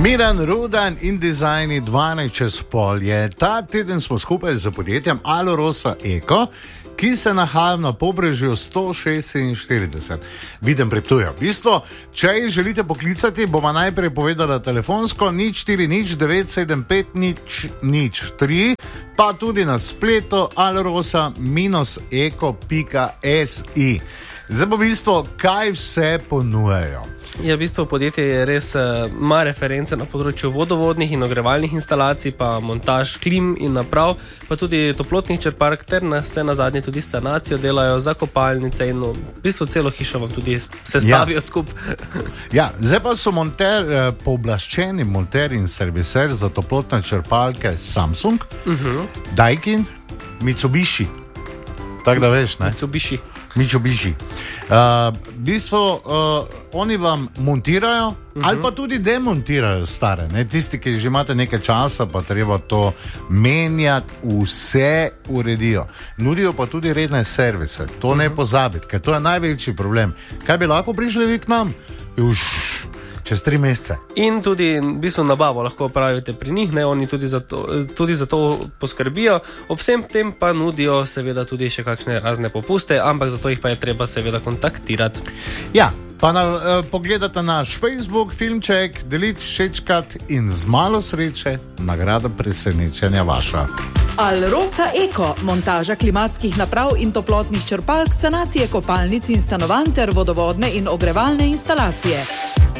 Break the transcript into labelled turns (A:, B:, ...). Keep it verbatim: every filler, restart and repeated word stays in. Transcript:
A: Miran Rudan in dizajni dvanajst čez pol je. Ta teden smo skupaj z podjetjem Alorosa Eko, ki se nahaja na pobrežju sto šestinštirideset. Vidim preptujo. V bistvu, če jih želite poklicati, bomo najprej povedala telefonsko nič štiri nič devet sedem pet nič nič tri, pa tudi na spletu alorosa eko pika si. Zdaj pa v bistvu, kaj vse ponujajo?
B: Ja, v bistvu podjetje je res uh, ima reference na področju vodovodnih in ogrevalnih instalacij, pa montaž klim in naprav, pa tudi toplotnih črpalk, ter na, se na zadnje tudi sanacijo delajo za kopalnice in no, v bistvu celo hišo vam tudi sestavijo ja. skup.
A: Ja, zdaj pa so monter, eh, pooblaščeni monter in serviser za toplotne črpalke Samsung, uh-huh. Daikin, Mitsubishi. Tako da veš, ne?
B: Mitsubishi.
A: Mitsubishi. Uh, v bistvu uh, oni vam montirajo uh-huh. ali pa tudi demontirajo stare. Ne? Tisti, ki že imate nekaj časa, pa treba to menjati, vse uredijo. Nudijo pa tudi redne servise. To uh-huh. ne pozabiti, ker to je največji problem. Kaj bi lahko prišli vi k nam? Už čez tri mesece.
B: In tudi v bistvu nabavo lahko opravite pri njih, ne, oni tudi za to, tudi za to poskrbijo. Ob vsem tem pa nudijo seveda tudi še kakšne razne popuste, ampak zato jih pa je treba seveda kontaktirati.
A: Ja, pa na, eh, pogledate naš Facebook, filmček, deliti, všečkat in z malo sreče nagrada presenečenja vaša.
C: Alorosa Eko, montaža klimatskih naprav in toplotnih črpalk, sanacije kopalnic in stanovanj ter vodovodne in ogrevalne instalacije.